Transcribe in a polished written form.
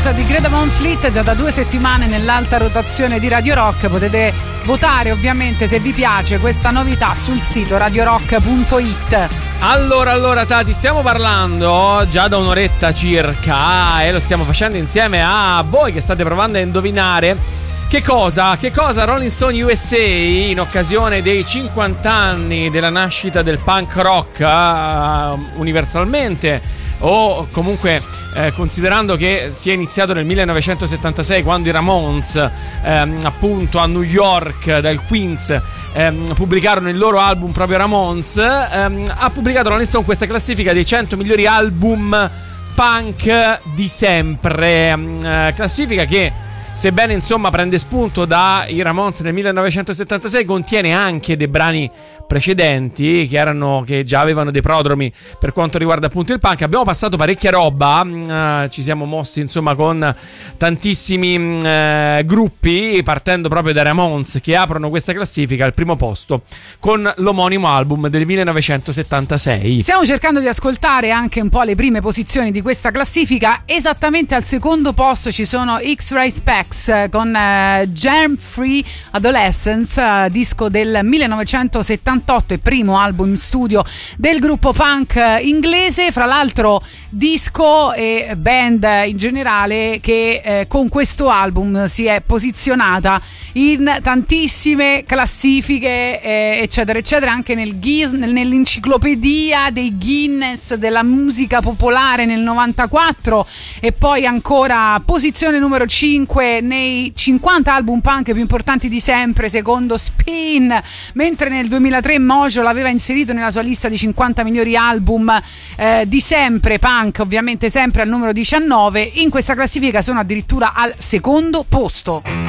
Heart di Greta Van Fleet, già da 2 settimane nell'alta rotazione di Radio Rock. Potete votare ovviamente se vi piace questa novità sul sito radiorock.it. Allora Tati, stiamo parlando già da un'oretta circa e lo stiamo facendo insieme a voi che state provando a indovinare che cosa Rolling Stone USA, in occasione dei 50 anni della nascita del punk rock universalmente, o comunque considerando che si è iniziato nel 1976, quando i Ramones appunto a New York dal Queens pubblicarono il loro album proprio Ramones, ha pubblicato Rolling Stone questa classifica dei 100 migliori album punk di sempre, classifica che, sebbene insomma prende spunto dai Ramones nel 1976, contiene anche dei brani precedenti che già avevano dei prodromi per quanto riguarda appunto il punk. Abbiamo passato parecchia roba, ci siamo mossi insomma con tantissimi gruppi, partendo proprio dai Ramones, che aprono questa classifica al primo posto con l'omonimo album del 1976. Stiamo cercando di ascoltare anche un po' le prime posizioni di questa classifica. Esattamente al secondo posto ci sono X-Ray Spex con Germ Free Adolescence, disco del 1978 e primo album studio del gruppo punk inglese. Fra l'altro disco e band in generale che con questo album si è posizionata in tantissime classifiche eccetera eccetera, anche nell'enciclopedia dei Guinness della musica popolare nel 94, e poi ancora posizione numero 5 nei 50 album punk più importanti di sempre secondo Spin, mentre nel 2003 Mojo l'aveva inserito nella sua lista di 50 migliori album di sempre punk, ovviamente sempre al numero 19. In questa classifica sono addirittura al secondo posto.